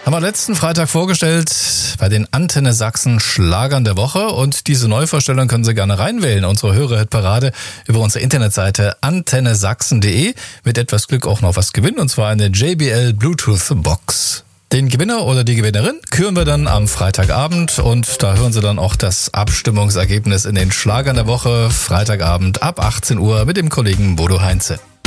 Haben wir letzten Freitag vorgestellt bei den Antenne Sachsen Schlagern der Woche und diese Neuvorstellung können Sie gerne reinwählen. Unsere Hörerhitparade über unsere Internetseite antennesachsen.de. Mit etwas Glück auch noch was gewinnen und zwar eine JBL Bluetooth Box. Den Gewinner oder die Gewinnerin küren wir dann am Freitagabend und da hören Sie dann auch das Abstimmungsergebnis in den Schlagern der Woche Freitagabend ab 18 Uhr mit dem Kollegen Bodo Heinze.